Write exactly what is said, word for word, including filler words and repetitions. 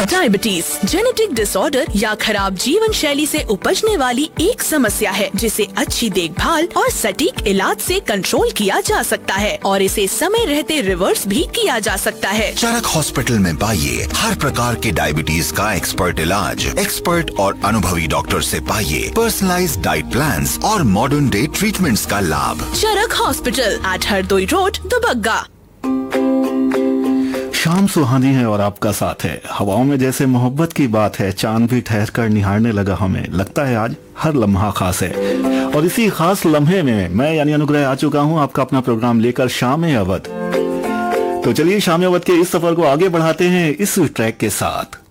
Diabetes genetic disorder या खराब जीवन शैली से उपजने वाली एक समस्या है जिसे अच्छी देखभाल और सटीक इलाज से कंट्रोल किया जा सकता है और इसे समय रहते रिवर्स भी किया जा सकता है। चरक हॉस्पिटल में पाइए हर प्रकार के डायबिटीज का एक्सपर्ट इलाज, एक्सपर्ट और अनुभवी डॉक्टर से पाइए पर्सनलाइज्ड डाइट प्लान्स और मॉडर्न डे ट्रीटमेंट्स का लाभ। चरक hospital eight Hardoi road, Dubagga. शाम सुहानी है और आपका साथ है। हवाओं में जैसे मोहब्बत की बात है, चांद भी ठहर कर निहारने लगा हमें। लगता है आज हर लम्हा खास है और इसी खास लम्हे में मैं यानी अनुग्रह आ चुका हूं आपका अपना प्रोग्राम लेकर, शाम अवध। तो चलिए शाम अवध के इस सफर को आगे बढ़ाते हैं इस ट्रैक के साथ।